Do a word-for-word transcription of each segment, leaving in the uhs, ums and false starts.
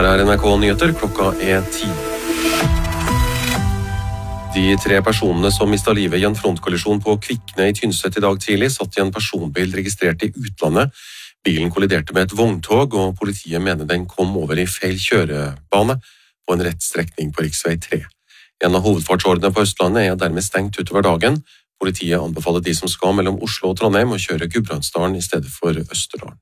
Her er N R K-nyheter, klokka er ti. De tre personene som mistet livet i en frontkollisjon på Kvikne i Tynset i dag tidlig, satt i en personbil registrert i utlandet. Bilen kolliderte med et vogntog, og politiet mener den kom over i feil kjørebane på en rett strekning på riksvei tre. En av hovedfartsårene på Østlandet er dermed stengt utover dagen. Politiet anbefaler de som skal mellom Oslo og Trondheim å kjøre Gudbrandsdalen i stedet for Østerdalen.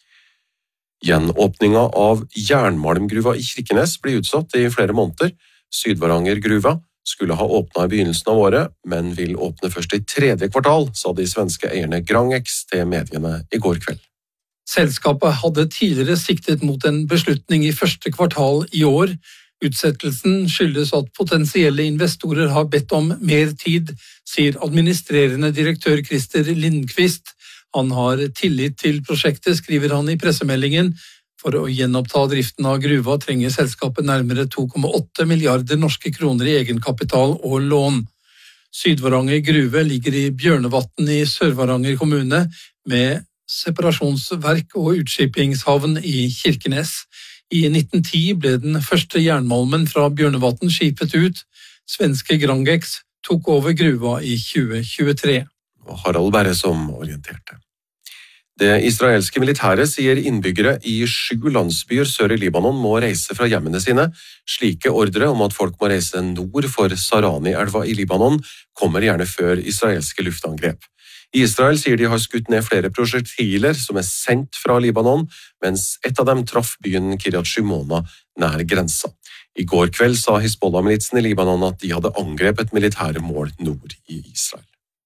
Gjenåpninga av jernmalmgruva i Kirkenes blir utsatt i flere måneder. Sydvaranger-gruva skulle ha åpnet i begynnelsen av året, men vil åpne først i tredje kvartal, sa de svenske eierne Grangex til mediene i går kveld. Selskapet hadde tidligere siktet mot en beslutning i første kvartal i år. Utsettelsen skyldes at potensielle investorer har bedt om mer tid, sier administrerende direktør Christer Lindqvist. Han har tillit til prosjektet, skriver han i pressemeldingen. For å gjenoppta driften av gruva trenger selskapet nærmere to komma åtte milliarder norske kroner i egenkapital og lån. Sydvaranger gruve ligger i Bjørnevatn i Sør-Varanger kommune, med separasjonsverk og utskippingshavn i Kirkenes. I nitten ti ble den første jernmalmen fra Bjørnevatn skipet ut. Svenske Grangex tok over gruva i tjue tjuetre. Og Harald Berre som orienterte. Det israelske militæret sier innbyggere i sju landsbyer sør i Libanon må reise fra hjemmene sine. Slike ordre om at folk må reise nord for Sarani-elva i Libanon kommer gjerne før israelske luftangrep. Israel sier de har skutt ned flere prosjektiler som er sendt fra Libanon, mens et av dem traff byen Kiryat Shimona nær grensa. I går kveld sa Hizbollah-militsen i Libanon at de hadde angrepet militære mål nord i Israel.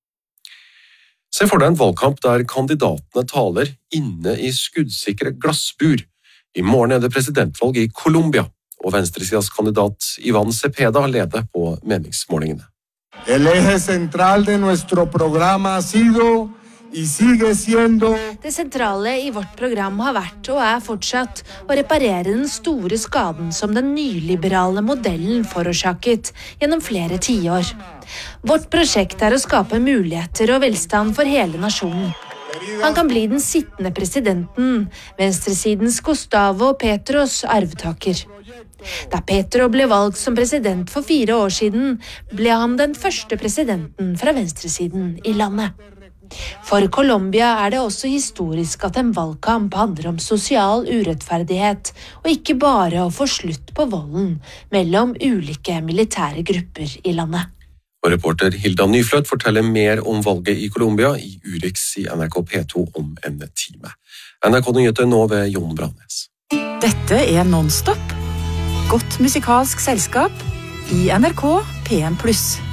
Se for deg en valgkamp der kandidatene taler inne i skuddsikre glassbur. I morgen er det presidentvalg i Colombia, og venstresidas kandidat Ivan Cepeda leder på meningsmålingene. El eje central de nuestro programa ha sido y sigue siendo. Det sentrale i vårt program har vært og er fortsatt å reparere den store skaden som den nyliberale modellen forårsaket gjennom flere tiår. Vårt prosjekt er å skape muligheter og velstand for hele nasjonen. Han kan bli den sittende presidenten, venstresidens Gustavo Petros arvtaker. Da Petro ble valgt som president for fire år siden, ble han den første presidenten fra venstresiden i landet. For Colombia er det også historisk at en valgkamp handler om sosial urettferdighet, og ikke bare å få slutt på volden mellom ulike militære grupper i landet. Og reporter Hilda Nyfløt forteller mer om valget i Colombia i Urix i N R K P to om en time. N R K-nyheter nå ved Jon Brannes. Dette er Nonstop. Godt musikalsk selskap i N R K P en pluss.